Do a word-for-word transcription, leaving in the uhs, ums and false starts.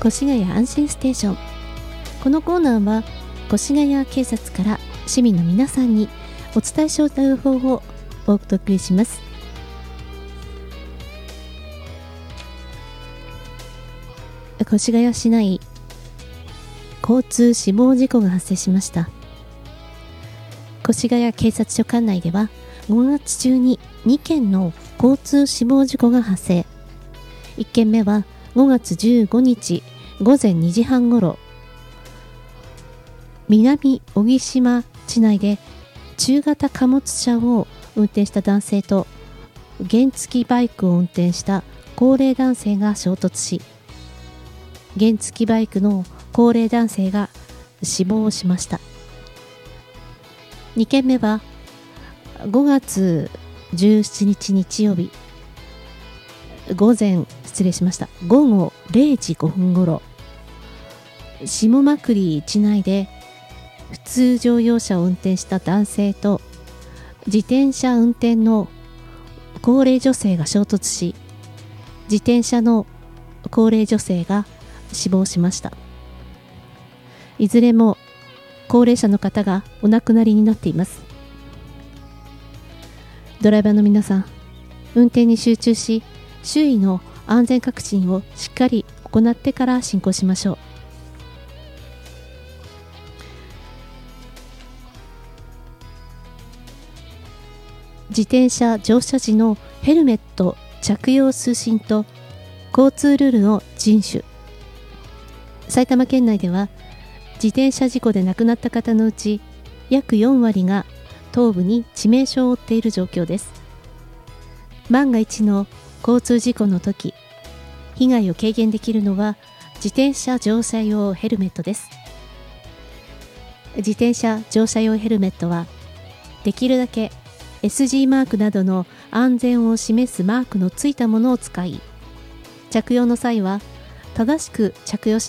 越谷安心ステーション。このコーナーは越谷警察から市民の皆さんにお伝えしようという情報をお送りします。越谷市内、交通死亡事故が発生しました。越谷警察署管内ではごがつ中ににけんの交通死亡事故が発生。いっけんめはごがつじゅうごにちごぜんにじはんごろ、南小木島市内で中型貨物車を運転した男性と原付バイクを運転した高齢男性が衝突し、原付バイクの高齢男性が死亡しました。にけんめはごがつじゅうしちにち日曜日、午前失礼しました午後れいじごふんごろ、下間久里市内で普通乗用車を運転した男性と自転車運転の高齢女性が衝突し、自転車の高齢女性が死亡しました。いずれも高齢者の方がお亡くなりになっています。ドライバーの皆さん、運転に集中し、周囲の安全確認をしっかり行ってから進行しましょう。自転車乗車時のヘルメット着用推進と交通ルールの遵守。埼玉県内では自転車事故で亡くなった方のうち約よんわりが頭部に致命傷を負っている状況です。万が一の交通事故の時、被害を軽減できるのは自転車乗車用ヘルメットです。自転車乗車用ヘルメットはできるだけ エスジー マークなどの安全を示すマークのついたものを使い、着用の際は正しく着用し